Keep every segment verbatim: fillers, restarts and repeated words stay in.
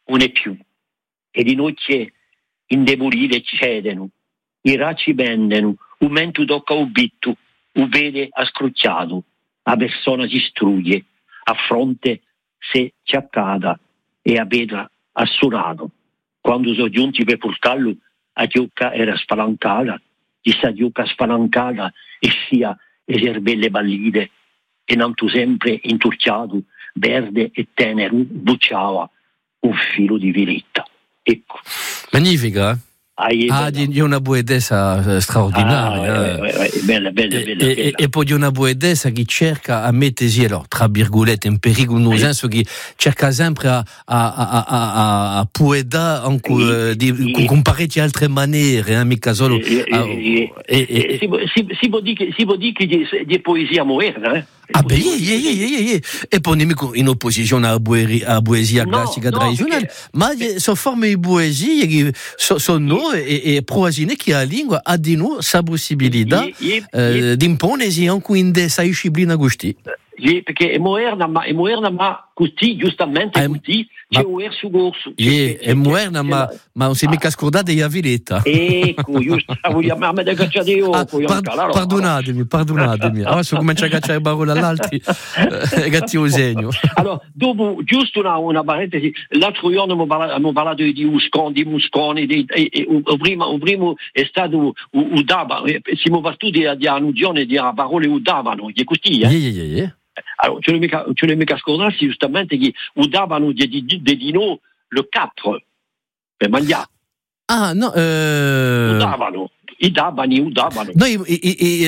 non è più. E di notte indebolire cedono, i racci vendono, un mento tocca un bitto, un vede ascrucciato, la persona si strugge, a fronte se ci accada e a vedra assurato. Quando sono giunti per portarlo, a giocca era spalancata, di sta giocca spalancata e sia le cervelle ballide, e nanto sempre inturciato, verde e tenero, bucciava un filo di viritta. Ecco. Magnifica. Ah, di una poetessa straordinaria. Ah, eh, eh, bella, bella, e, bella, e, bella. E poi di una poetessa che cerca a mettersi, allora, tra virgolette, in pericolo, nel senso che cerca sempre a, a, a, a, a poetare anche, di, con, con parecchie altre maniere, eh, mica solo. Eh, a, eh, e, e, si, si, si può dire che, si può dire che di, di poesia moderna, eh? Ah beh, yeah, yeah, yeah, yeah, yeah. E poi nemico in opposizione alla poesia No, classica no, tradizionale, perché, ma sono forme di poesia che sono e, e proasine che la lingua ha di noi sa possibilità yeah, yeah, eh, yeah. di imponersi anche in questa disciplina gusti. Yeah, perché è moderna, ma è moderna, ma così, giustamente ah, così, c'è un verso corso. Yeah, è moderna, ma, la... ma non si è ah. mica scordata di Aviletta. Ecco, giusto, vogliamo chiamare caccia di ah, par- allora, pardonatemi, pardonatemi. Adesso comincia a cacciare parole all'altri e cattivo segno. Allora, dopo, giusto una, una parentesi, l'altro giorno abbiamo parlato, abbiamo parlato di Musconi, di Musconi, di, e, e, o prima, o primo è stato Udava, siamo partiti di allusione di parole Udavano, che è così, eh? Yeah, yeah, yeah. Allora, ce ne mica, ce ne mica scordarsi giustamente che udavano di, di, di, di noi le quattro per mangiare. Ah, no, eh... Udavano, i dabani, udavano. No, i, i, i,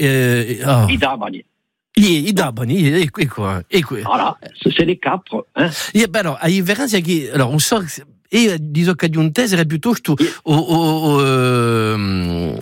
i, oh. I dabani. I, i dabani, e qua, e qua. Voilà, c'est les quattro. Hein? Yeah, ben alors, il verra, c'est que, alors, on sort, et, disons qu'à une thèse, era piuttosto, yeah. au, au, au,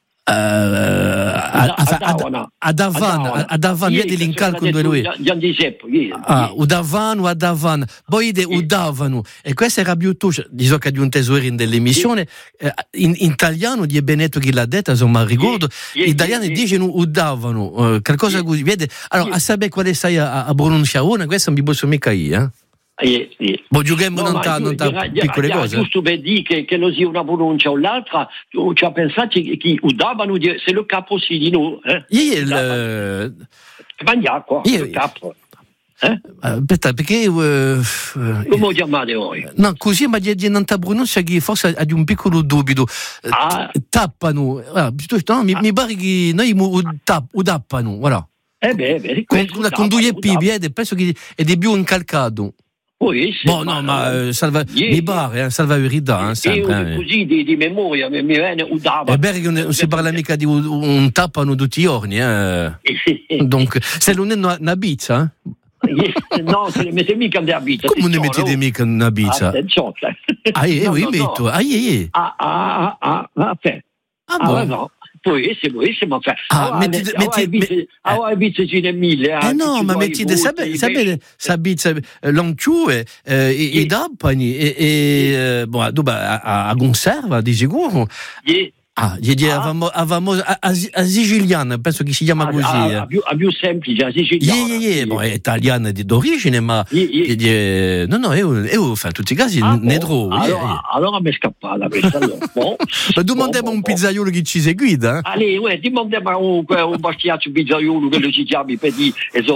a davan, a davan, vedi l'incalco dove lui. Ah, o davan o a davan, poi de o davano. E questo era piuttosto, dico che di un tesoro dell'emissione, in italiano di Benetto che l'ha detto, insomma, ricordo, gli italiani dicono o davano, qualcosa così, vedi? Allora, a sapere quale sai a, a pronunciare una, questo non mi posso mica io, eh? Eh, sì. Boh, giochiamo no, non ta, non ta piccole dirà, cose. Giusto per dire che, che non sia una pronuncia o l'altra, ci ha pensato che, che udavano, se lo capo si di noi. Eh? Io il... Mangiare qua, io, il capo. Eh? Aspetta, perché... Uh, come chiamate voi? No, così, ma di non ta pronuncia che forse ha un piccolo dubito. Ah. Tappano. Ah, piuttosto, no, mi, ah. mi pare che noi udappano, voilà. Eh beh, beh, con, con, con due piedi, eh, penso che è di più incalcato. Oui, bon, no, ma uh, salva, yeah, mi pare, eh, salva Urida, eh, sempre. Io così di, di memoria mi viene udava. È vero che non si parla mica di un, un tappano tutti i giorni, eh. Donc, se non è una, una bizza, eh? No, se ne mette mica una bizza. Come non ne mettete mica una bizza? Attenzione. Ah, io no, no, metto, no. ah, io. Ah, ah, ah, ah, ah, ah, no. Poi se vuoi se ma fa ah metti metti ah bizza ce ne mille eh no ma metti sapete sapete sa bizza l'anchue i dampani e boh dopo a conserva di sicuro ah gli avevamo avevamo a siciliana penso che si chiama così a più a più semplice a siciliana yeah yeah boh è italiana di d'origine ma no no io io fa tutti i casi ne trovo allora mi è scappata questa ma domandiamo un pizzaiolo che ci seguita allora uè domandiamo un un bastiaccio pizzaiolo che lo ci chiami per di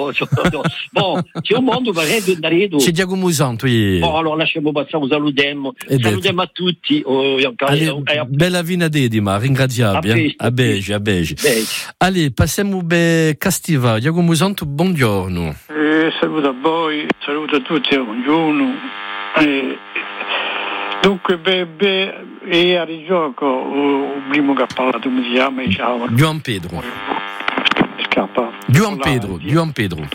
bon c'è un mondo per andare c'è Giacomo Santo bon allora lasciamo passare salutiamo salutiamo a tutti bella vina dedima ringraziabile a Bege a Bege allez passiamo be Castiva Giacomo Santo buongiorno eh, saluto a voi saluto a tutti buongiorno eh, dunque be, be, e a rigioco il primo che ha parlato come si chiama ciao Juan Pedro scappa Juan Pedro Juan Pedro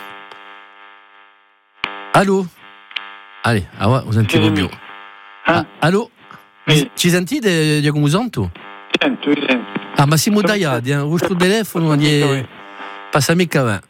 allo allez ah ho sentito più ah, allo eh. Ci sentite Giacomo Santo? Sento, sento. Ah, ma siamo tagliati, eh? Questo telefono è... passa mica va.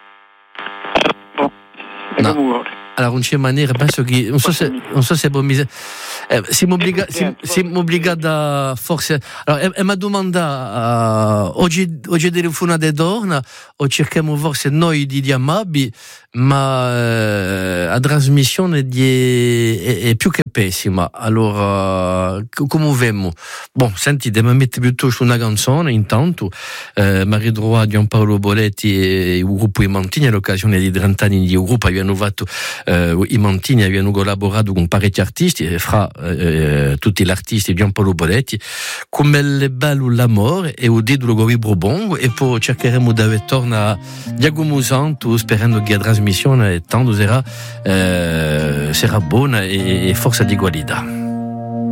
No. Allora, non c'è maniera, penso che... Non so se... Non so se eh, siamo obbligati... Siamo, siamo obbligati a... Forse... Allora, e, e mi domanda... Uh, oggi, oggi telefonate torna o cerchiamo forse noi di chiamarvi, ma uh, la trasmissione di, è, è più che pessima. Allora, come vediamo? Bon, senti, devo mettere piuttosto una canzone, intanto, eh, mi ritrovo Gianpaolo Boletti e il gruppo I Mantini, all'occasione di trenta anni di gruppo, abbiamo fatto, eh, I Mantini abbiamo collaborato con parecchi artisti, e fra eh, tutti gli artisti Gianpaolo Boletti, come è bello l'amore, e ho detto lo govi Bourbon, e poi cercheremo di tornare a Giacomo Santo, sperando che la trasmissione tanto sarà, eh, sarà buona e, e forza di qualità.